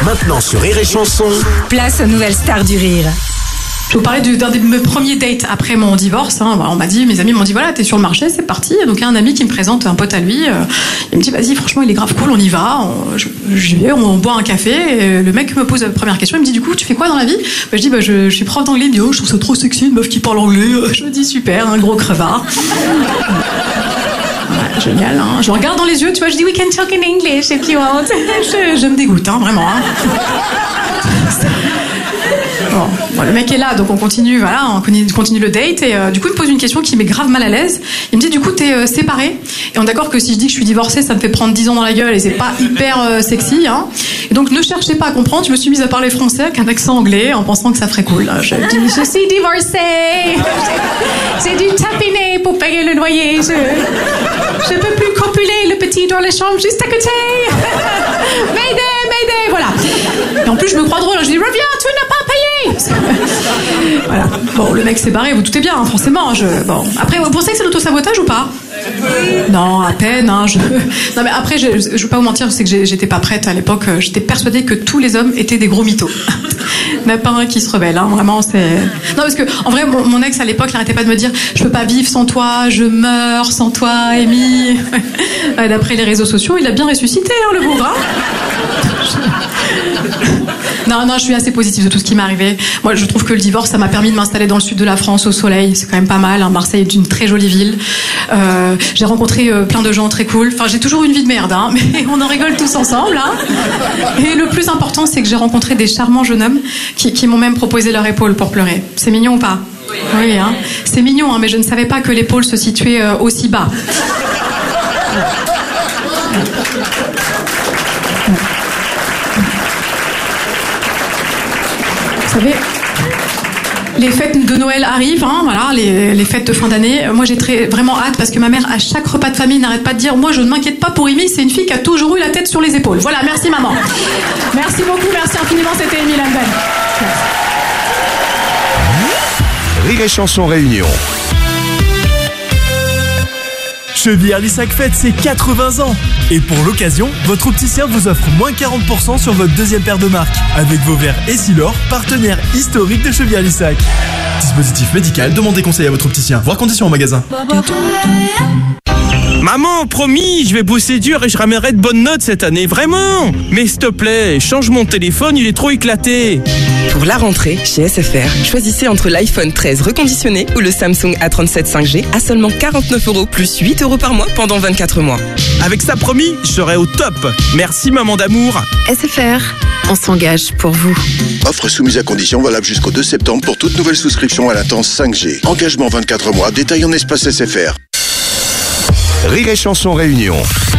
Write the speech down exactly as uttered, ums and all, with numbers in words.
Maintenant sur Rire et Chanson. Place aux nouvelles stars du rire. Je vais vous parler d'un de mes premiers dates après mon divorce. Hein. On m'a dit, mes amis m'ont dit, voilà, t'es sur le marché, c'est parti. Donc il y a un ami qui me présente un pote à lui. Euh, il me dit, vas-y, franchement, il est grave cool, on y va. On, je, j'y vais, on, on boit un café. Et le mec me pose la première question. Il me dit, du coup, tu fais quoi dans la vie? bah, Je dis, bah, je, je suis prof d'anglais. Il me dit, oh, je trouve ça trop sexy, une meuf qui parle anglais. Je me dis, super, un gros crevard. Ouais, génial, hein. Je le regarde dans les yeux, tu vois, je dis, we can talk in English if you want. je, je me dégoûte, hein, vraiment. Hein. Bon, bon, le mec est là, donc on continue, voilà, on continue le date et euh, du coup il me pose une question qui met grave mal à l'aise. Il me dit, du coup t'es euh, séparé, et on est d'accord que si je dis que je suis divorcée, ça me fait prendre dix ans dans la gueule et c'est pas hyper euh, sexy, hein. Et donc ne cherchez pas à comprendre, je me suis mise à parler français avec un accent anglais en pensant que ça ferait cool. Je dis, je suis divorcée, j'ai dû tapiner pour payer le loyer, je, je peux plus copuler le petit dans la chambre juste à côté. Mayday, mayday, voilà. Et en plus je me crois drôle, je dis, reviens, tu n'as pas payé. Voilà. Bon, le mec s'est barré, vous doutez bien, hein, forcément. Je... Bon. Après, vous pensez que c'est l'auto-sabotage ou pas? Non, à peine. Hein, je... Non, mais après, je, je veux pas vous mentir, c'est que j'étais pas prête à l'époque. J'étais persuadée que tous les hommes étaient des gros mythos. Il n'y en a pas un qui se rebelle, hein, vraiment. C'est... Non, parce que en vrai, mon, mon ex à l'époque n'arrêtait pas de me dire, je peux pas vivre sans toi, je meurs sans toi, Amy. D'après les réseaux sociaux, il a bien ressuscité, hein, le bourrin. Non, non, je suis assez positive de tout ce qui m'est arrivé. Moi, je trouve que le divorce, ça m'a permis de m'installer dans le sud de la France, au soleil. C'est quand même pas mal. Hein. Marseille est une très jolie ville. Euh, j'ai rencontré euh, plein de gens très cool. Enfin, j'ai toujours une vie de merde, hein, mais on en rigole tous ensemble. Hein. Et le plus important, c'est que j'ai rencontré des charmants jeunes hommes qui, qui m'ont même proposé leur épaule pour pleurer. C'est mignon ou pas? Oui, oui, hein. C'est mignon, hein, mais je ne savais pas que l'épaule se situait euh, aussi bas. Vous savez, les fêtes de Noël arrivent, hein, voilà, les, les fêtes de fin d'année. Moi, j'ai très, vraiment hâte parce que ma mère, à chaque repas de famille, n'arrête pas de dire, moi, je ne m'inquiète pas pour Amy, c'est une fille qui a toujours eu la tête sur les épaules. Voilà, merci maman. Merci beaucoup, merci infiniment, c'était Amy Lambert. Rire et Chanson Réunion. Chevillère Lissac fête ses quatre-vingts ans. Et pour l'occasion, votre opticien vous offre moins quarante pour cent sur votre deuxième paire de marque. Avec vos verres Essilor, partenaire historique de Chevillère Lissac. Dispositif médical, demandez conseil à votre opticien. Voir conditions en magasin. Maman, promis, je vais bosser dur et je ramènerai de bonnes notes cette année, vraiment. Mais s'il te plaît, change mon téléphone, il est trop éclaté. Pour la rentrée, chez S F R, choisissez entre l'iPhone treize reconditionné ou le Samsung A trente-sept cinq G à seulement quarante-neuf euros plus huit euros par mois pendant vingt-quatre mois. Avec ça, promis, je serai au top. Merci maman d'amour. S F R, on s'engage pour vous. Offre soumise à condition valable jusqu'au deux septembre pour toute nouvelle souscription à latence cinq G. Engagement vingt-quatre mois, détail en espace S F R. Rire et Chanson Réunion.